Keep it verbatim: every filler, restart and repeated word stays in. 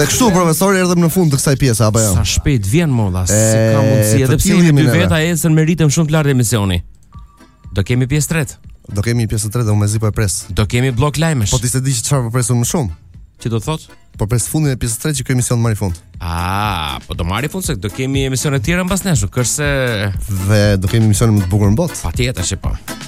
Dhe kështu profesori erdhëm në fund të kësaj pjese apo jo? Sa shpejt vjen molla, si ka mundësi edhe pse jemi dy veta ecën me ritëm shumë të lartë emisioni. Do kemi pjesë tretë. Do kemi pjesë tretë dhe unë mezi po e pres. Do kemi blok lajmesh. Po ti s'e di çfarë po presun më shumë? Që do thotë? Po pres fundin e pjesës tretë që ky emision marrë fund. Ah, po do marrë fund se do kemi emisione të tjera mbas nesh, kërse dhe do kemi emisione më të bukur në botë. Patjetër që po.